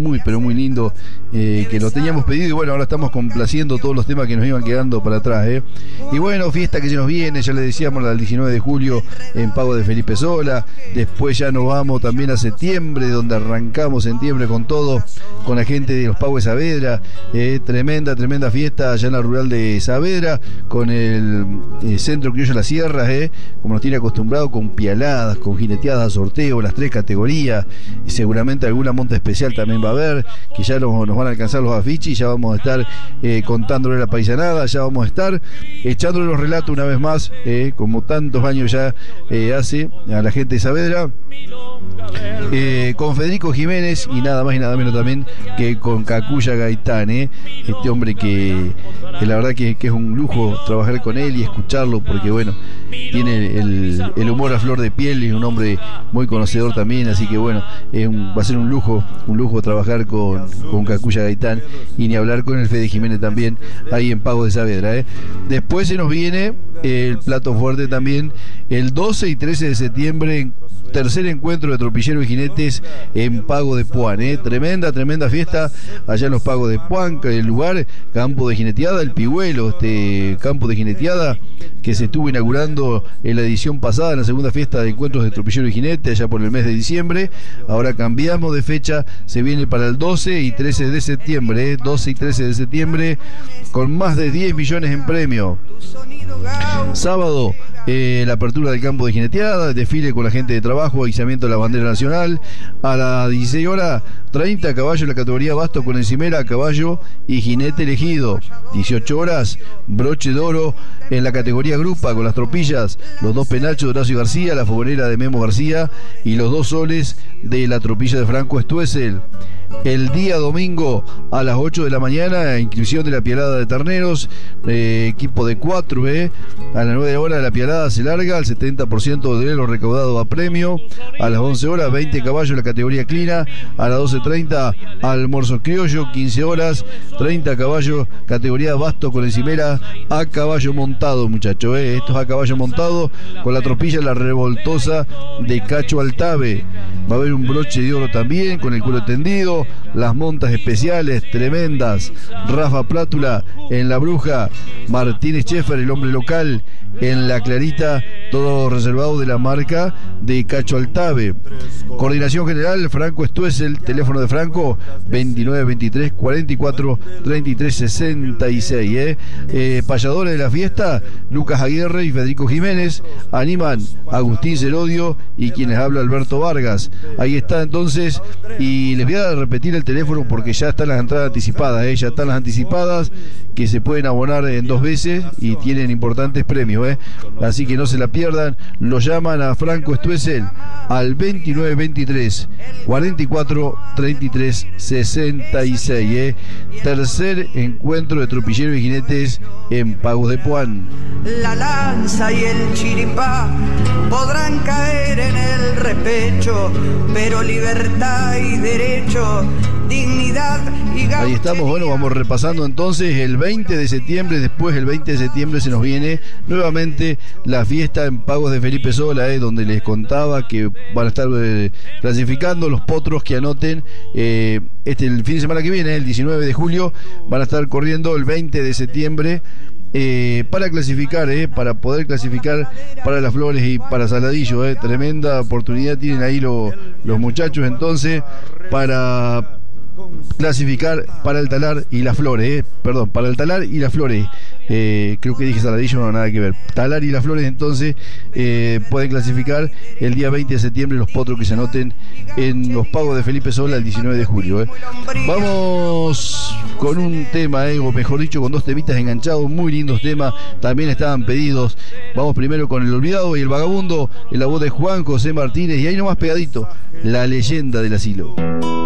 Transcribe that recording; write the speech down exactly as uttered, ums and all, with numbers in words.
muy pero muy lindo, eh, que lo teníamos pedido y bueno, ahora estamos complaciendo todos los temas que nos iban quedando para atrás, ¿eh? Y bueno, fiesta que se nos viene, ya le decíamos la del diecinueve de julio en Pago de Felipe Sola, después ya nos vamos también a septiembre, donde arrancamos septiembre con todo, con la gente de los Pagos de Saavedra, eh, tremenda, tremenda fiesta allá en la rural de Saavedra, con el eh, Centro Criollo Las Sierras, eh, como nos tiene acostumbrado, con pialadas, con jineteadas a sorteo, las tres categorías, y seguramente alguna monta especial también va a haber, que ya nos, nos van a alcanzar los afiches y ya vamos a estar eh, contándole la paisanada, ya vamos a estar echándole los relatos una vez más, eh, como tantos años ya eh, hace a la gente de Saavedra, eh, con Federico Jiménez y nada más y nada menos también que con Cacuya Gaitán, eh, este hombre que, que la verdad que, que es un lujo trabajar con él y escucharlo, porque bueno, tiene el, el humor a flor de piel y es un hombre muy conocedor también, así que bueno, es un, va a ser un lujo, un lujo trabajar con, con Cacuya Gaitán y ni hablar con el Fede Jiménez también ahí en Pago de Saavedra, eh. Después se nos viene el plato fuerte también el doce y trece de septiembre, tercer encuentro de tropilleros y jinetes en Pago de Puan, eh. Tremenda, tremenda fiesta allá en los Pagos de Puan, el lugar, campo de jineteada, el Pigüelo, este campo de jineteada que se estuvo inaugurando en la edición pasada, en la segunda fiesta de encuentros de tropilleros y jinetes, allá por el mes de diciembre. Ahora cambiamos de fecha, se viene para el doce y trece de septiembre, eh. doce y trece de septiembre, con más de diez millones en premio. Sábado, eh, la apertura del campo de jineteada, desfile con la gente de trabajo, izamiento de la bandera nacional. A las dieciséis horas treinta, caballo en la categoría basto con encimera, caballo y jinete elegido. dieciocho horas, broche de oro en la categoría grupa con las tropillas, los dos penachos de Horacio García, la fogonera de Memo García y los dos soles de la tropilla de Franco Stuessel. El día domingo a las ocho de la mañana, inscripción de la pialada de terneros, eh, equipo de cuatro, eh. A las nueve horas la pialada se larga, el setenta por ciento de lo recaudado a premio. A las once horas, veinte caballos en la categoría clina. A las doce treinta, almuerzo criollo. quince horas, treinta caballos, categoría basto con encimera a caballo montado, muchachos, eh. Esto es a caballo montado con la tropilla la revoltosa de Cacho Altave. Va a haber un broche de oro también con el culo tendido, las montas especiales tremendas, Rafa Plátula en la Bruja, Martínez Schaeffer, el hombre local, en la Clarita, todo reservado de la marca de Cacho Altave. Coordinación general, Franco Stuessel, teléfono de Franco, veintinueve veintitrés cuarenta y cuatro treinta y tres sesenta y seis. Eh. Eh, payadores de la fiesta, Lucas Aguirre y Federico Jiménez, animan Agustín Cerodio y quienes habla Alberto Vargas. Ahí está entonces, y les voy a repetir el teléfono porque ya están las entradas anticipadas, eh, ya están las anticipadas que se pueden abonar en dos veces y tienen importantes premios, eh. Así que no se la pierdan, lo llaman a Franco Stuessel al veintinueve veintitrés cuarenta y cuatro treinta y tres sesenta y seis, eh. Tercer encuentro de tropilleros y jinetes en Pagos de Puan. La lanza y el chiripá podrán caer en el repecho, pero libertad y derecho, dignidad y gauchería. Ahí estamos, bueno, vamos repasando entonces el veinte de septiembre, después el veinte de septiembre se nos viene nuevamente la fiesta en Pagos de Felipe Sola, eh, donde les contaba que van a estar eh, clasificando los potros que anoten eh, este el fin de semana que viene, el diecinueve de julio, van a estar corriendo el veinte de septiembre. Eh, para clasificar, eh, para poder clasificar para Las Flores y para Saladillo, eh, tremenda oportunidad tienen ahí lo, los muchachos entonces para clasificar para el Talar y Las Flores, eh, perdón, para el Talar y Las Flores, eh, creo que dije Saladillo, no, nada que ver, Talar y Las Flores entonces eh, pueden clasificar el día veinte de septiembre los potros que se anoten en los Pagos de Felipe Sola el diecinueve de julio, eh. Vamos con un tema, eh, o mejor dicho, con dos temitas enganchados, muy lindos temas, también estaban pedidos. Vamos primero con El Olvidado y El Vagabundo, en la voz de Juan José Martínez, y ahí nomás pegadito, La Leyenda del Asilo.